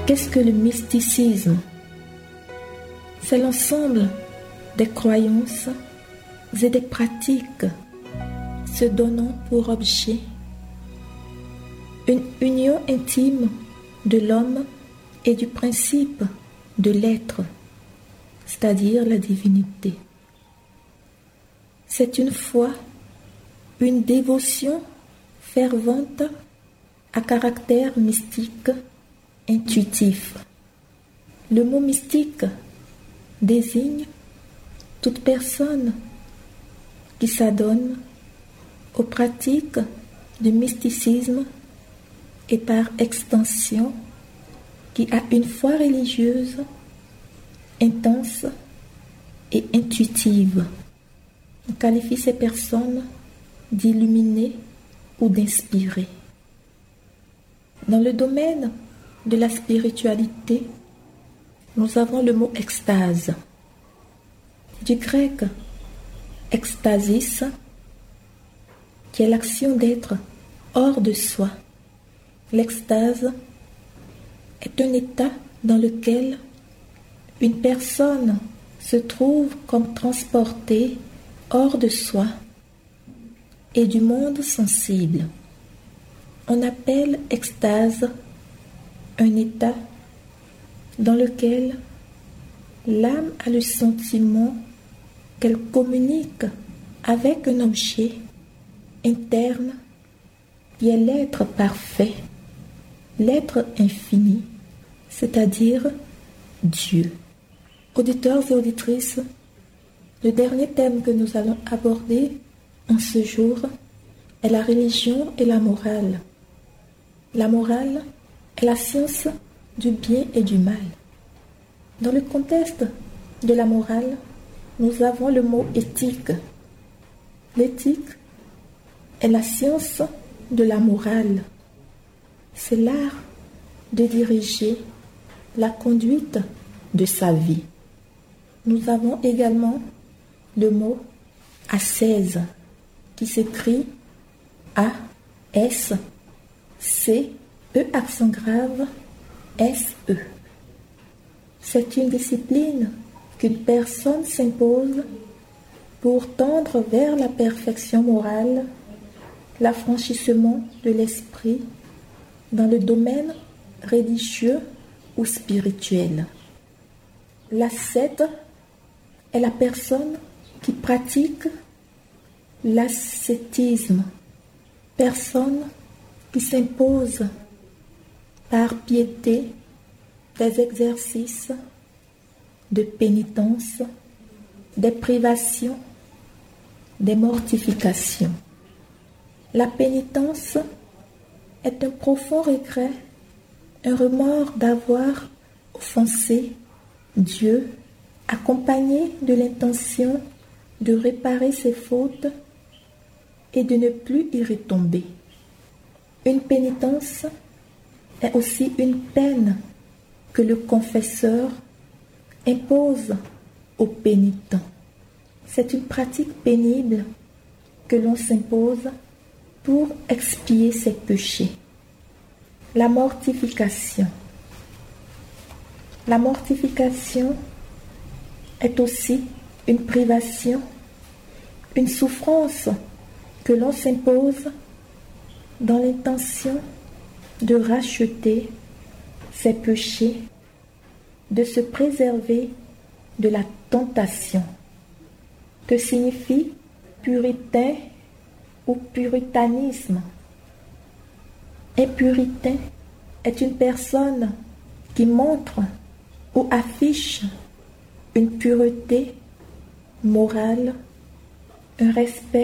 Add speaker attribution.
Speaker 1: Qu'est-ce que le mysticisme? C'est l'ensemble des croyances et des pratiques se donnant pour objet une union intime de l'homme et du principe de l'être, c'est-à-dire la divinité. C'est une foi, une dévotion fervente à caractère mystique, intuitif. Le mot mystique désigne toute personne qui s'adonne aux pratiques du mysticisme et par extension qui a une foi religieuse intense et intuitive. On qualifie ces personnes d'illuminées ou d'inspirées. Dans le domaine de la spiritualité, nous avons le mot extase, du grec extasis, qui est l'action d'être hors de soi. L'extase est un état dans lequel une personne se trouve comme transportée hors de soi et du monde sensible. On appelle extase un état dans lequel l'âme a le sentiment qu'elle communique avec un objet interne qui est l'être parfait, l'être infini, c'est-à-dire Dieu. Auditeurs et auditrices, le dernier thème que nous allons aborder en ce jour est la religion et la morale. La morale est la science du bien et du mal. Dans le contexte de la morale, nous avons le mot éthique. L'éthique est la science de la morale. C'est l'art de diriger la conduite de sa vie. Nous avons également le mot ascèse qui s'écrit A-S-C-E accent grave S-E. C'est une discipline qu'une personne s'impose pour tendre vers la perfection morale, l'affranchissement de l'esprit dans le domaine religieux ou spirituel. L'ascète est la personne qui pratique l'ascétisme, personne qui s'impose par piété des exercices de pénitence, des privations, des mortifications. La pénitence est un profond regret, un remords d'avoir offensé Dieu, accompagné de l'intention de réparer ses fautes et de ne plus y retomber. Une pénitence est aussi une peine que le confesseur impose au pénitent. C'est une pratique pénible que l'on s'impose pour expier ses péchés. La mortification. La mortification est aussi une privation, une souffrance que l'on s'impose dans l'intention de racheter ses péchés, de se préserver de la tentation. Que signifie puritain ou puritanisme? Un puritain est une personne qui montre ou affiche une pureté morale, un respect